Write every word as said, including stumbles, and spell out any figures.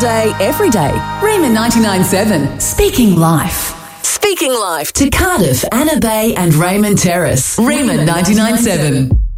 day, every day. Riemann ninety-nine seven, Speaking Life. Speaking Life to Cardiff, Anna Bay and Raymond Terrace. Riemann ninety-nine seven.